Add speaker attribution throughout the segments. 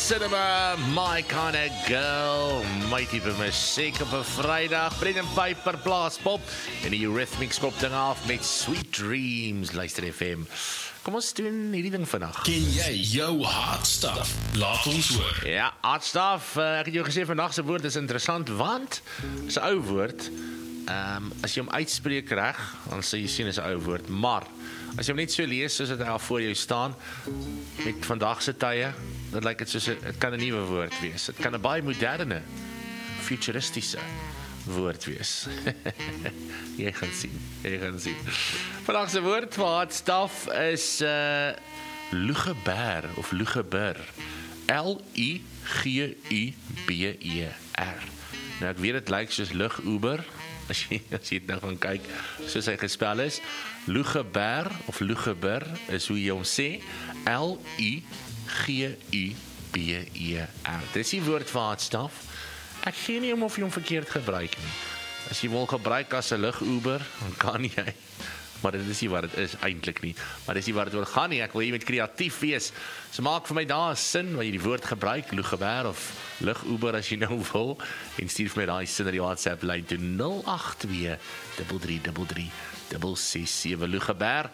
Speaker 1: Cinema, my kind of girl. My type musiek op 'n Vrydag. Brendan Piper plaas pop en die Eurythmics kop ding af met Sweet Dreams. Luister FM. Kom ons doen hierdie ding vandag.
Speaker 2: Ken jy jou hard stuff? Laat ons hoor.
Speaker 1: Ja, hard stuff. Ek het jou gesê vandag se woord is interessant want is 'n ou woord. As jy hom uitspreek reg, dan sal jy sien is 'n ou woord, maar as jy hom net so lees soos dit al voor jou staan met vandag se tye, dan lyk dit soos dit kan 'n nuwe woord wees. Dit kan 'n baie moderne, futuristiese woord wees. Jy gaan sien. Vandag se woord vir hard stuff is lugeber of lugeber. L-U-G-U-B-E-R. Nou ek weet dit lyk soos luguber. As jy dit nou gaan kyk, soos hy gespel is, lugeber of lugeber is hoe jy hom sê, L-U-G-U-B-E-R. Dis die woord vir hard stuff. Ek gee nie om of jy hom verkeerd gebruik nie. As jy wil gebruik as 'n luguber, dan kan jy. Maar dit is nie wat dit is eintlik nie. Maar dis nie wat dit oor gaan nie. Ek wil jy moet kreatief wees. So maak vir my daar 'n sin waar jy die woord gebruik, lugeber of luguber as jy nou wil, en stuur vir my daai sin na die WhatsApp lyn toe 082 3333 667 lugeber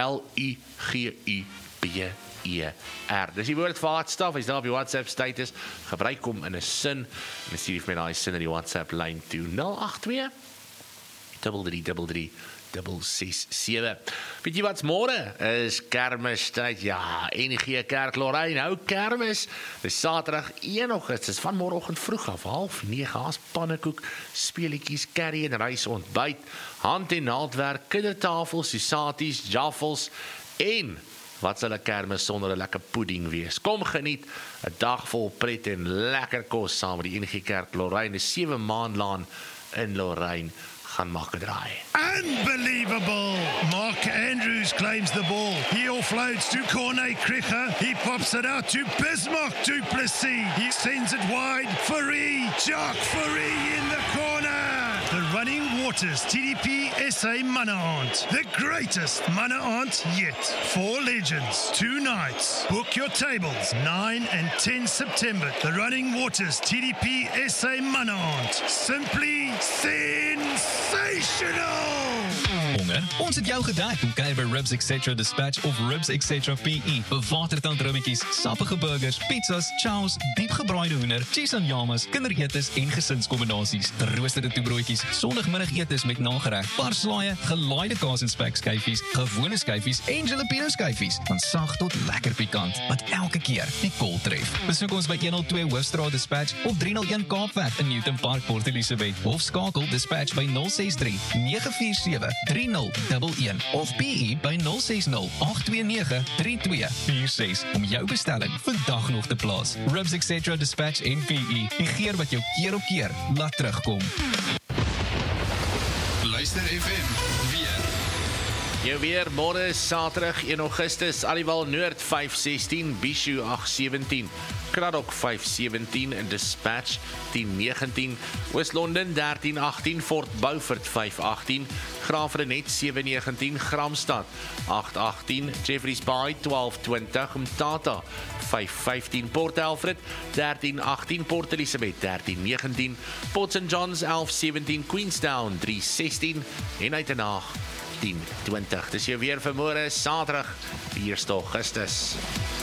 Speaker 1: L-U-G-U-B-E-R. Dis die woord vir hard stuff. As jy daar op die WhatsApp status gebruik hom in 'n sin en stuur vir my daai sin na die WhatsApp lyn toe 082 3333 667. Weet jy wat's môre? Is Kermistyd. Ja, NG Kerk Lorraine hou Kermis. Dis Saterdag 1 Augustus van môreoggend vroeg af 8:30 as pannekoek, speletjies, curry en rys ontbyt, hand- en naaldwerk, kindertafels, susaties, jaffels en wat sal 'n Kermis sonder 'n lekker pudding wees? Kom geniet 'n dag vol pret en lekker kos saam met die NG Kerk Lorraine, 7 Maanlaan in Lorraine. Gaan maak 'n draai.
Speaker 3: Unbelievable! Mark Andrews claims the ball. He offloads to Cornet Cricher. He pops it out to Bismarck du Plessis. He sends it wide. Fourie, Jacques Fourie in the corner. The Running Waters TDP SA Mana Aunt. The greatest Mana Aunt yet. 4 legends, 2 nights. Book your tables 9 and 10 September. The Running Waters TDP SA Mana Aunt. Simply sensational!
Speaker 4: Honger? Ons het jou gedek. Kom kyk by Ribs Etc. Dispatch of Ribs Etc. PE. Bewatertandrummetjies, sappige burgers, pizzas, chows, diepgebraaide hoender, cheese en jamas, kinderetes en gesinskombinasies, geroosterde toebroodjies, sondagmiddagetes met nagereg, parslaaie, gelaaide kaas en spekskyfies, gewone skyfies en jalapeno skyfies, van sag tot lekker pikant, wat elke keer die kol tref. Besoek ons by 102 Hoofstraat Dispatch of 301 Kaapweg in Newton Park, Port Elizabeth, of skakel Dispatch by 063 947 3011 of PE by 060 829 3246 om jou bestelling vandag nog te plaas. Ribs Etc. Dispatch en PE, die geur wat jou keer op keer laat terugkom.
Speaker 2: Luister FM weer.
Speaker 1: Jou weer, môre is Saterdag 1 Augustus, Aliwal Noord 516, Bishu 817, Kraddock 517 en Dispatch 1019, Oos-London 1318, Fort Beaufort 518, Graafrenet 719, Gramstad 818, Jeffreys Bay 1220, Mtata 515, Port Alfred 1318, Port Elizabeth 1319, Port St John's 1117, Queenstown 316 en Uitenhaag 1020. Dis jou weer vir môre Saterdag 1 Augustus.